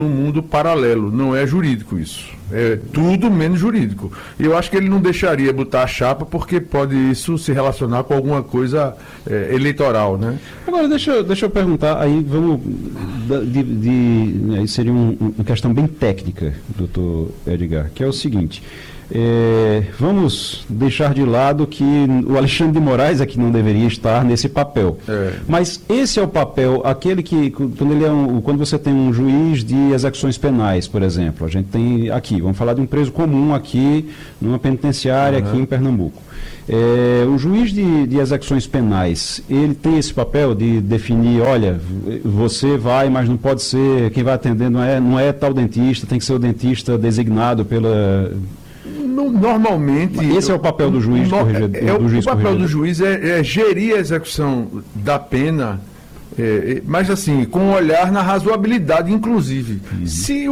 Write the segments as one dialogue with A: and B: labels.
A: um mundo paralelo, não é jurídico isso. É tudo menos jurídico. E eu acho que ele não deixaria botar a chapa porque pode isso se relacionar com alguma coisa eleitoral, né?
B: Agora, deixa eu perguntar, aí vamos, aí seria uma questão bem técnica, doutor Edgar, que é o seguinte, vamos deixar de lado que o Alexandre de Moraes é que não deveria estar nesse papel. Mas esse é o papel, aquele que, quando você tem um juiz de execuções penais, por exemplo, a gente tem aqui, vamos falar de um preso comum aqui, numa penitenciária aqui em Pernambuco. O juiz de execuções penais, ele tem esse papel de definir, olha, você vai, mas não pode ser, quem vai atender não é tal dentista, tem que ser o dentista designado pela...
A: Normalmente...
B: Esse é o papel do juiz corregedor.
A: O papel do juiz é gerir a execução da pena, mas assim, com um olhar na razoabilidade, inclusive. Se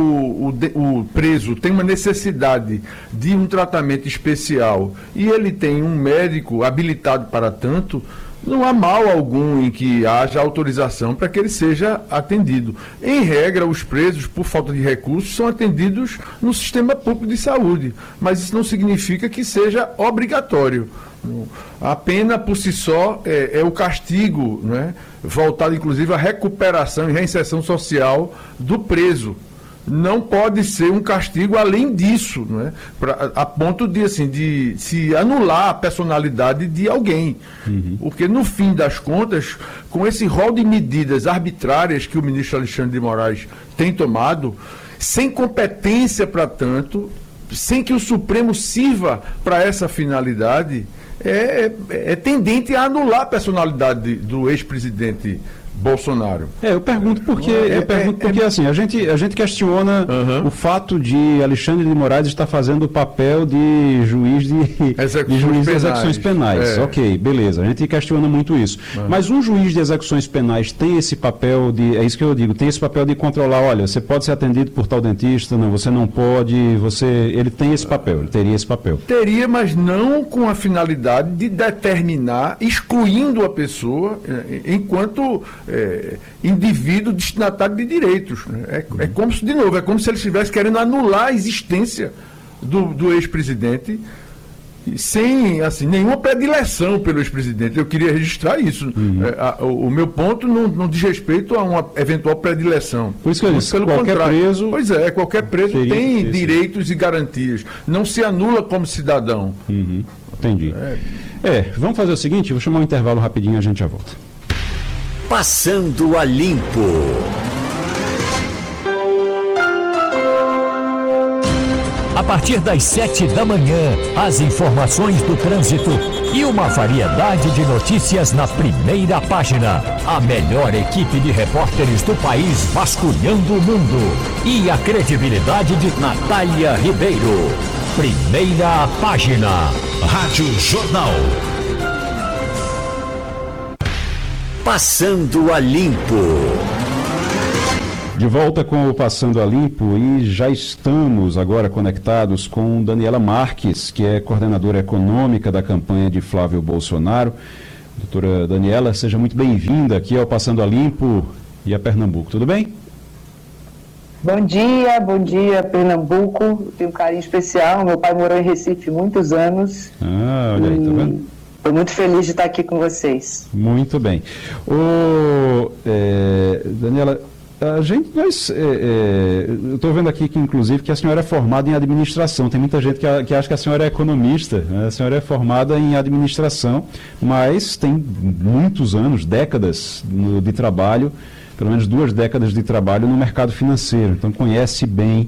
A: o preso tem uma necessidade de um tratamento especial e ele tem um médico habilitado para tanto, não há mal algum em que haja autorização para que ele seja atendido. Em regra, os presos, por falta de recursos, são atendidos no sistema público de saúde, mas isso não significa que seja obrigatório. A pena, por si só, é o castigo, né, voltado, inclusive, à recuperação e reinserção social do preso. Não pode ser um castigo além disso, né? A ponto de se anular a personalidade de alguém. Porque, no fim das contas, com esse rol de medidas arbitrárias que o ministro Alexandre de Moraes tem tomado, sem competência para tanto, sem que o Supremo sirva para essa finalidade, é tendente a anular a personalidade do ex-presidente Bolsonaro.
B: Eu pergunto porque, assim, a gente questiona o fato de Alexandre de Moraes estar fazendo o papel de juiz de execuções penais. Ok, beleza, a gente questiona muito isso. Mas um juiz de execuções penais tem esse papel de, é isso que eu digo, tem esse papel de controlar, olha, você pode ser atendido por tal dentista, não, você não pode, ele tem esse papel, ele teria esse papel.
A: Teria, mas não com a finalidade de determinar, excluindo a pessoa enquanto indivíduo destinatário de direitos. Né? É como se, de novo, é como se ele estivesse querendo anular a existência do ex-presidente sem, assim, nenhuma predileção pelo ex-presidente. Eu queria registrar isso. O meu ponto não diz respeito a uma eventual predileção.
B: Por isso que eu disse, qualquer preso...
A: Pois é, qualquer preso tem direitos e garantias. Não se anula como cidadão.
B: Entendi. Vamos fazer o seguinte, vou chamar um intervalo rapidinho e a gente já volta.
C: Passando a Limpo. A partir das 7 da manhã, as informações do trânsito e uma variedade de notícias na primeira página. A melhor equipe de repórteres do país vasculhando o mundo. E a credibilidade de Natália Ribeiro. Primeira página. Rádio Jornal. Passando a Limpo.
B: De volta com o Passando a Limpo e já estamos agora conectados com Daniela Marques, que é coordenadora econômica da campanha de Flávio Bolsonaro. Doutora Daniela, seja muito bem-vinda aqui ao Passando a Limpo e a Pernambuco, tudo bem?
D: Bom dia Pernambuco, tenho um carinho especial, meu pai morou em Recife muitos anos.
B: Olha aí, tá vendo?
D: Estou muito feliz de estar aqui com vocês.
B: Muito bem. Daniela, eu estou vendo aqui que, inclusive, que a senhora é formada em administração. Tem muita gente que acha que a senhora é economista, né? A senhora é formada em administração, mas tem muitos anos, décadas de trabalho, pelo menos 2 décadas de trabalho no mercado financeiro. Então, conhece bem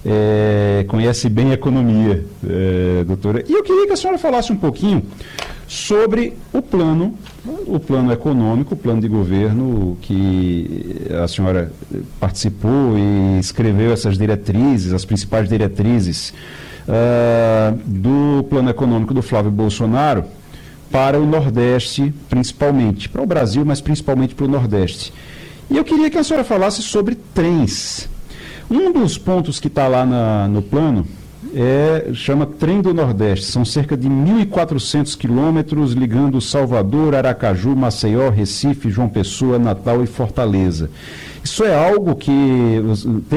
B: a economia, doutora. E eu queria que a senhora falasse um pouquinho sobre o plano econômico, o plano de governo que a senhora participou e escreveu essas diretrizes, as principais diretrizes do plano econômico do Flávio Bolsonaro para o Nordeste, principalmente, para o Brasil, mas principalmente para o Nordeste. E eu queria que a senhora falasse sobre trens. Um dos pontos que está lá no plano chama Trem do Nordeste. São cerca de 1.400 quilômetros ligando Salvador, Aracaju, Maceió, Recife, João Pessoa, Natal e Fortaleza. Isso é algo que